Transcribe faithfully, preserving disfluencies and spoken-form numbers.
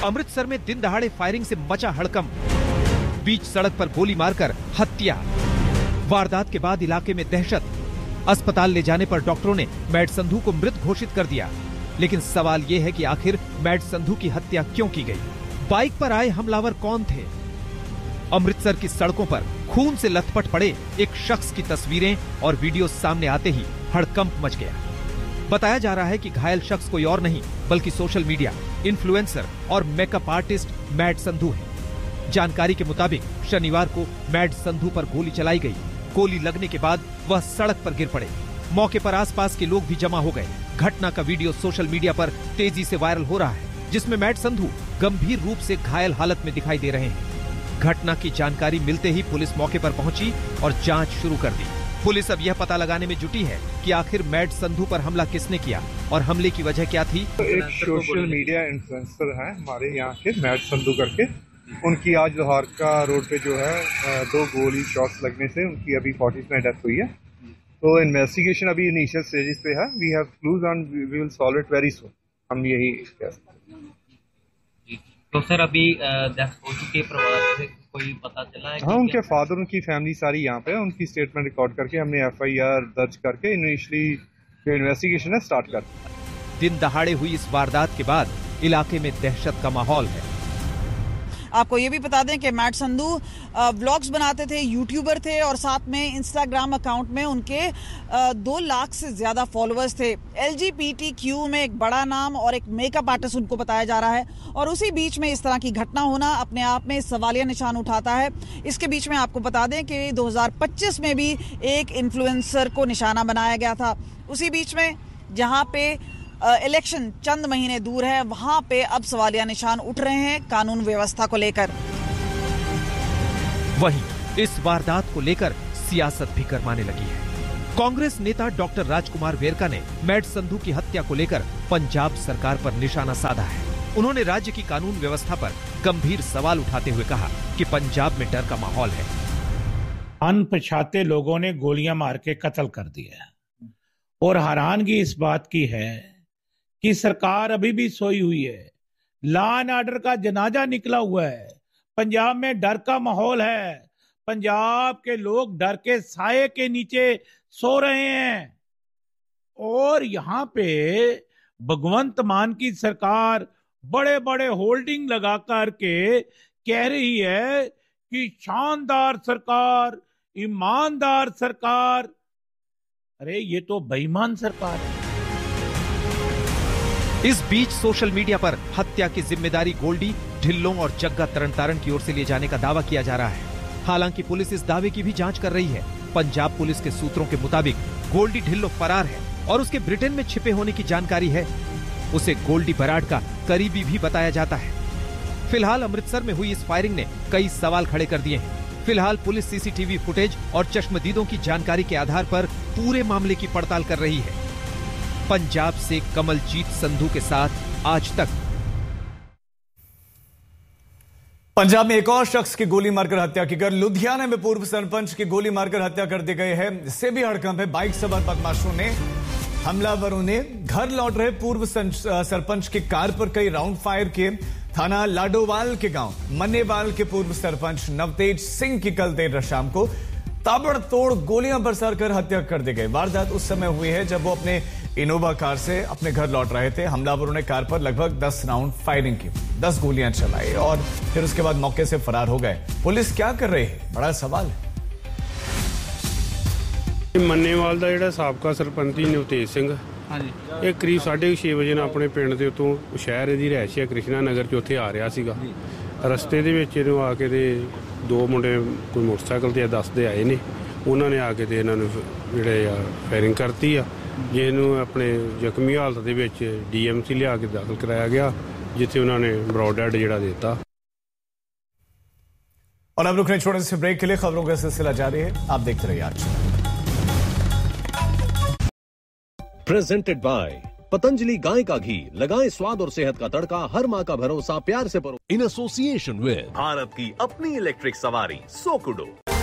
अमृतसर में दिन दहाड़े फायरिंग से मचा हड़कंप, बीच सड़क पर गोली मारकर हत्या। वारदात के बाद इलाके में दहशत। अस्पताल ले जाने पर डॉक्टरों ने मैड संधू को मृत घोषित कर दिया। लेकिन सवाल ये है कि आखिर मैड संधू की हत्या क्यों की गई? बाइक पर आए हमलावर कौन थे? अमृतसर की सड़कों पर खून से लथपथ पड़े एक शख्स की तस्वीरें और वीडियो सामने आते ही हड़कंप मच गया। बताया जा रहा है कि घायल शख्स कोई और नहीं बल्कि सोशल मीडिया इन्फ्लुएंसर और मेकअप आर्टिस्ट मैड संधू है। जानकारी के मुताबिक शनिवार को मैड संधू पर गोली चलाई गई। गोली लगने के बाद वह सड़क पर गिर पड़े। मौके पर आसपास के लोग भी जमा हो गए। घटना का वीडियो सोशल मीडिया पर तेजी से वायरल हो रहा है, जिसमें मैड संधू गंभीर रूप से घायल हालत में दिखाई दे रहे हैं। घटना की जानकारी मिलते ही पुलिस मौके पर पहुंची और जांच शुरू कर दी। पुलिस अब यह पता लगाने में जुटी है कि आखिर मैड संधू पर हमला किसने किया और हमले की वजह क्या थी। एक सोशल मीडिया इन्फ्लुएंसर है हमारे यहाँ के, मैड संधू करके। उनकी आज लोहार का रोड पे जो है दो गोली शॉट्स लगने से उनकी अभी फोर्टीज में डेथ हुई है। तो इन्वेस्टिगेशन अभी इनिशियल स्टेजेस पे है। We have clues on, we will solve it very soon. हम यही कह सकते हैं। तो सर अभी डेथ हो चुके परिवार से कोई पता चला है? हाँ, उनके फादर, उनकी फैमिली सारी यहाँ पे है। उनकी स्टेटमेंट रिकॉर्ड करके हमने एफ आई आर दर्ज करके इनिशियली जो इन्वेस्टिगेशन है स्टार्ट कर दी। दिन दहाड़े हुई इस वारदात के बाद इलाके में दहशत का माहौल है। आपको ये भी बता दें कि मैड संधू व्लॉग्स बनाते थे, यूट्यूबर थे और साथ में इंस्टाग्राम अकाउंट में उनके दो लाख से ज्यादा फॉलोअर्स थे। L G B T Q में एक बड़ा नाम और एक मेकअप आर्टिस्ट उनको बताया जा रहा है। और उसी बीच में इस तरह की घटना होना अपने आप में सवालिया निशान उठाता है। इसके बीच में आपको बता दें कि दो हज़ार पच्चीस में भी एक इन्फ्लुएंसर को निशाना बनाया गया था। उसी बीच में जहां पे इलेक्शन चंद महीने दूर है, वहां पे अब सवालिया निशान उठ रहे हैं कानून व्यवस्था को लेकर। वहीं इस वारदात को लेकर सियासत भी गरमाने लगी है। कांग्रेस नेता डॉक्टर राजकुमार वेरका ने मैड संधू की हत्या को लेकर पंजाब सरकार पर निशाना साधा है। उन्होंने राज्य की कानून व्यवस्था पर गंभीर सवाल उठाते हुए कहा कि पंजाब में डर का माहौल है। अनपछाते लोगों ने गोलियां मार के कत्ल कर दिया और हैरानगी इस बात की है कि सरकार अभी भी सोई हुई है। लॉ एंड ऑर्डर का जनाजा निकला हुआ है। पंजाब में डर का माहौल है। पंजाब के लोग डर के साए के नीचे सो रहे हैं। और यहाँ पे भगवंत मान की सरकार बड़े बड़े होल्डिंग लगा करके कह रही है कि शानदार सरकार, ईमानदार सरकार। अरे ये तो बेईमान सरकार है। इस बीच सोशल मीडिया पर हत्या की जिम्मेदारी गोल्डी, ढिल्लों और जग्गा तरनतारन की ओर से लिए जाने का दावा किया जा रहा है। हालांकि पुलिस इस दावे की भी जांच कर रही है। पंजाब पुलिस के सूत्रों के मुताबिक गोल्डी ढिल्लो फरार है और उसके ब्रिटेन में छिपे होने की जानकारी है। उसे गोल्डी बराड़ का करीबी भी बताया जाता है। फिलहाल अमृतसर में हुई इस फायरिंग ने कई सवाल खड़े कर दिए हैं। फिलहाल पुलिस सी सी टी वी फुटेज और चश्मदीदों की जानकारी के आधार पर पूरे मामले की पड़ताल कर रही है। पंजाब से कमलजीत संधू के साथ आज तक। पंजाब में एक और शख्स की गोली मारकर हत्या की। लुधियाना में पूर्व सरपंच की गोली मारकर हत्या कर दी गई है। इससे भी हड़कंप है। बाइक सवार बदमाशों ने हमलावरों ने घर लौट रहे पूर्व सरपंच की कार पर कई राउंड फायर किए। थाना लाडोवाल के गांव मन्नेवाल के पूर्व सरपंच नवतेज सिंह की कल देर शाम को ताबड़तोड़ गोलियां बरसार कर हत्या कर दी गई। वारदात उस समय हुई है जब वो अपने इनोवा कार से अपने घर लौट रहे थे। हमलावरों ने कार पर लगभग दस राउंड फायरिंग की, दस गोलियां चलाई और फिर उसके बाद मौके से फरार हो गए। पुलिस क्या कर रही है, बड़ा सवाल है। मन्नेवाल ਦਾ ਜਿਹੜਾ ਸਾਬਕਾ ਸਰਪੰਚ ਨਵਤੇਜ ਸਿੰਘ ਇਹ ਕਰੀਬ ਸਾਢੇ ਛੇ ਵਜੇ ਨਾਲ ਆਪਣੇ ਪਿੰਡ ਦੇ ਉਤੋਂ ਸ਼ਹਿਰ ਦੀ ਰਿਹਾਇਸ਼ ਹੈ ਕ੍ਰਿਸ਼ਨਾ ਨਗਰ ਚ ਉੱਥੇ ਆ ਰਿਹਾ ਸੀਗਾ। ਰਸਤੇ ਦੇ ਵਿੱਚ ਇਹਨੂੰ ਆ ਕੇ ਤੇ ਦੋ ਮੁੰਡੇ ਕੋਈ ਮੋਟਰਸਾਈਕਲ ਤੇ ਦੱਸਦੇ ਆਏ ਨੇ। ਉਹਨਾਂ ਨੇ ਆ ਕੇ ਤੇ ਇਹਨਾਂ ਨੂੰ ਜਿਹੜੇ ਆ ਫਾਇਰਿੰਗ ਕਰਤੀ ਆ। ਜਿਹਨੂੰ ਆਪਣੇ ਜ਼ਖਮੀ ਹਾਲਤ ਦੇ ਵਿੱਚ ਡੀ ਐਮ ਸੀ ਲਿਆ ਕੇ ਦਾਖਲ ਕਰਾਇਆ ਗਿਆ, ਜਿੱਥੇ ਉਹਨਾਂ ਨੇ ਬਰੌਡ ਡੈਡ ਜਿਹੜਾ ਦਿੱਤਾ। और अब रुक रहे छोटे से ब्रेक के लिए। खबरों का सिलसिला जारी है, आप देखते रहिए आज। प्रेजेंटेड बाय पतंजलि गाय का घी, लगाएं स्वाद और सेहत का तड़का, हर माँ का भरोसा प्यार से परो। इन एसोसिएशन विद भारत की अपनी इलेक्ट्रिक सवारी सोकुडो।